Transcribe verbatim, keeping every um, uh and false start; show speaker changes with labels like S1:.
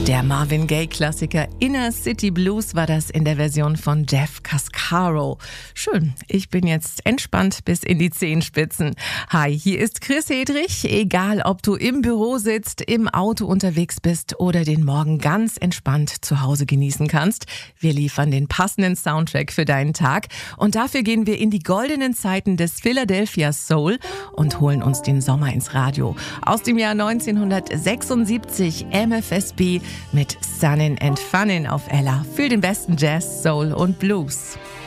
S1: Der Marvin Gaye-Klassiker Inner City Blues war das in der Version von Jeff Cascaro. Schön, ich bin jetzt entspannt bis in die Zehenspitzen. Hi, hier ist Chris Hedrich. Egal, ob du im Büro sitzt, im Auto unterwegs bist oder den Morgen ganz entspannt zu Hause genießen kannst, wir liefern den passenden Soundtrack für deinen Tag. Und dafür gehen wir in die goldenen Zeiten des Philadelphia Soul und holen uns den Sommer ins Radio. Aus dem Jahr neunzehnhundertsechsundsiebzig M F S B mit Sunnin' and Funnin' auf Ella für den besten Jazz, Soul und Blues.